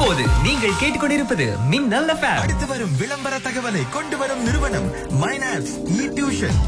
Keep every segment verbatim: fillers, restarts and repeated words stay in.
இப்போது நீங்கள் கேட்டுக்கொண்டிருப்பது மின்னல் எஃப்எம். அடுத்து வரும் விளம்பர தகவலை கொண்டு வரும் நிறுவனம் மைனாப்ஸ் இ டியூஷன்.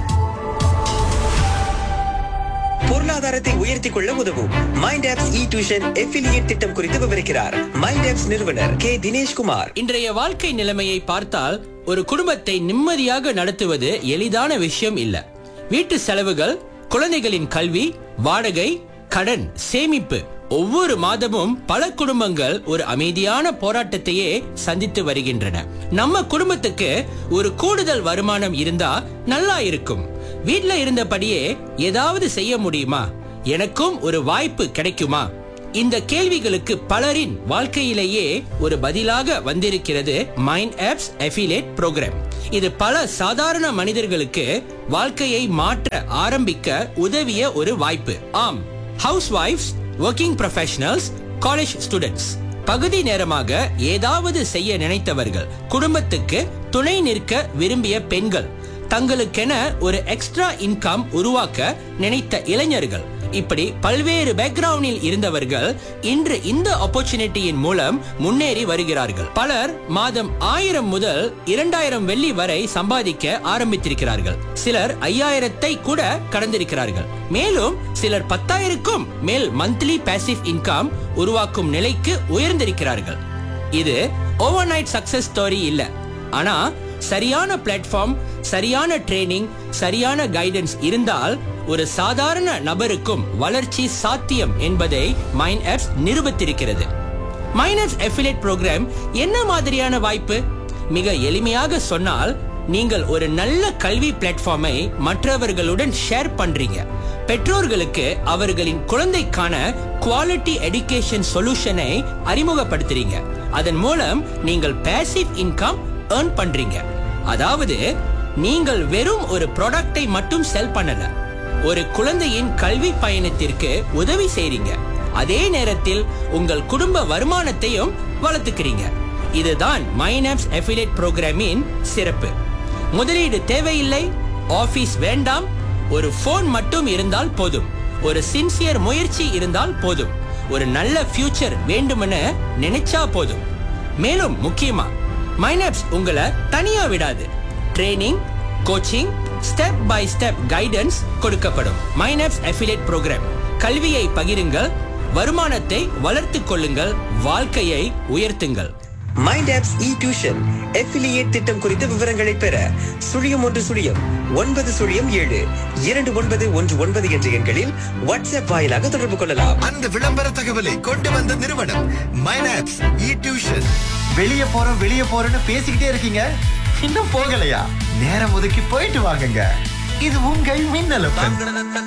பொருளாதாரத்தை உயர்த்திக் கொள்ள உதவும் மைண்டாப்ஸ் இ டியூஷன் எஃபிலியேட் திட்டம் குறித்து விவரிக்கிறார் மைண்டாப்ஸ் நிறுவனர் கே தினேஷ்குமார். இன்றைய வாழ்க்கை நிலைமையை பார்த்தால் ஒரு குடும்பத்தை நிம்மதியாக நடத்துவது எளிதான விஷயம் இல்ல. வீட்டு செலவுகள், குழந்தைகளின் கல்வி, வாடகை, கடன், சேமிப்பு, ஒவ்வொரு மாதமும் பல குடும்பங்கள் ஒரு அமைதியான போராட்டத்தையே சந்தித்து வருகின்றன. நம்ம குடும்பத்துக்கு ஒரு கூடுதல் வருமானம் இருந்தா நல்லா இருக்கும். வீட்ல இருந்தபடியே ஏதாவது செய்ய முடியுமா? எனக்கும் ஒரு வாய்ப்பு கிடைக்குமா? இந்த கேள்விகளுக்கு பலரின் வாழ்க்கையிலேயே ஒரு பதிலாக வந்திருக்கிறது மைனாப்ஸ் அஃபிலியேட் புரோகிராம். இது பல சாதாரண மனிதர்களுக்கு வாழ்க்கையை மாற்ற ஆரம்பிக்க உதவிய ஒரு வாய்ப்பு. ஆம், house wife's, working professionals, college students, பகுதி நேரமாக ஏதாவது செய்ய நினைத்தவர்கள், குடும்பத்துக்கு துணை நிற்க விரும்பிய பெண்கள், தங்களுக்கென ஒரு எக்ஸ்ட்ரா இன்கம் உருவாக்க நினைத்த இளைஞர்கள், இப்படி பல்வேறு பேக்ரவுண்டில் இருந்தவர்கள் இன்று இந்த ஆப்பர்ச்சுனிட்டியின் மூலம் முன்னேறி வருகிறார்கள். பலர் மாதம் ஆயிரம் முதல் இரண்டாயிரம் வெள்ளி வரை சம்பாதிக்க ஆரம்பித்திருக்கிறார்கள். சிலர் ஐயாயிரத்தை கூட கடந்திருக்கிறார்கள். மேலும் சிலர் பத்தாயிரக்கும் மேல் மந்த்லி பாசிவ் இன்கம் உருவாக்கும் நிலைக்கு உயர்ந்திருக்கிறார்கள். இது ஓவர் நைட் சக்சஸ் ஸ்டோரி இல்ல. ஆனா சரியான பிளாட்ஃபார்ம், சரியான ட்ரெய்னிங், சரியான கைடன்ஸ் இருந்தால் ஒரு சாதாரண நபருக்கும் வளர்ச்சி சாத்தியம் என்பதை மைனாப்ஸ் நிரூபித்திருக்கிறது. மைனாப்ஸ் அஃபிலியேட் புரோகிராம் என்ன மாதிரியான வாய்ப்பு? மிக எளிமையாக சொன்னால், நீங்கள் ஒரு நல்ல கல்வி பிளாட்ஃபார்மை மற்றவர்களுடன் ஷேர் பண்றீங்க. பெற்றோர்களுக்கு அவர்களின் குழந்தைக்கான குவாலிட்டி எஜுகேஷன் சொல்யூஷனை அறிமுகப்படுத்துறீங்க. அதன் மூலம் நீங்கள் பாசிவ் இன்கம் earn பண்றீங்க. அதாவது நீங்கள் வெறும் ஒரு ப்ராடக்டை மட்டும் செல் பண்ணல, ஒரு குழந்தையின் கல்வி பயணத்திற்கு உதவி செய்றீங்க. அதே நேரத்தில் உங்கள் குடும்ப வருமானத்தையும் வளர்த்துக்கிறீங்க. இதுதான் மைனாப்ஸ் அஃபிலியேட் புரோகிராமின் சிறப்பு. முதலீடு தேவையில்லை, ஆபீஸ் வேண்டாம், ஒரு போன் மட்டும் இருந்தால் போதும், ஒரு சின்சியர் முயற்சி இருந்தால் போதும், ஒரு நல்ல ஃபியூச்சர் வேண்டுமென நினைச்சா போதும். மேலும் முக்கியமா மைனாப்ஸ் உங்களை தனியா விடாது. Training, coaching, step by step guidance கொடுக்கப்படும். மைனாப்ஸ் அஃபிலியேட் புரோகிராம். கல்வியை பகிருங்கள், வருமானத்தை வளர்த்துக் கொள்ளுங்கள், வாழ்க்கையை உயர்த்துங்கள். மைண்டாப்ஸ் இ டியூஷன் எஃபிலியேட் திட்டம் குறித்த விவரங்களை பெற சுழியம் ஒன்று சுழியம் ஒன்பது சுழியம் ஏழு இரண்டு ஒன்பது ஒன்று ஒன்பது என்ற எண்களில் வாட்ஸ்அப் வாயிலாக தொடர்பு கொள்ளலாம். அந்த விளம்பர தகவலை கொண்டு வந்த நிறுவனம் மைனாப்ஸ் இ டியூஷன். வெளிய போறோம் வெளிய போறோம்னு பேசிக்கிட்டே இருக்கீங்க, இன்னும் போகலையா? நேரம் ஒதுக்கி போயிட்டு வாங்குங்க. இது உங்கள் மின்னல் எஃப்எம்.